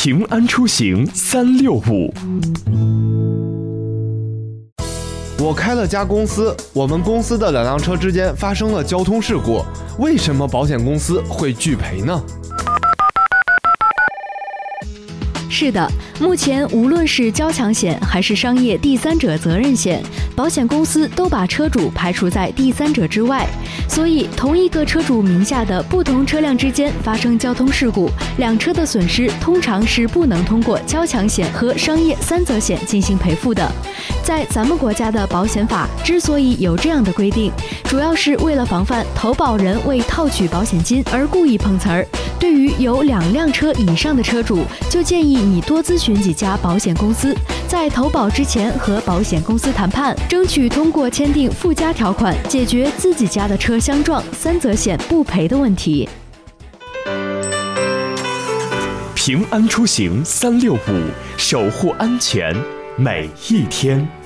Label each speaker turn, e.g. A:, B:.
A: 平安出行365。
B: 我开了家公司，我们公司的2辆车之间发生了交通事故，为什么保险公司会拒赔呢？
C: 是的，目前无论是交强险还是商业第三者责任险，保险公司都把车主排除在第三者之外。所以，同一个车主名下的不同车辆之间发生交通事故，两车的损失通常是不能通过交强险和商业三责险进行赔付的。在咱们国家的保险法之所以有这样的规定，主要是为了防范投保人为套取保险金而故意碰瓷儿。对于有2辆车以上的车主，就建议你多咨询几家保险公司，在投保之前和保险公司谈判，争取通过签订附加条款，解决自己家的车相撞三责险不赔的问题。
A: 平安出行365，守护安全每一天。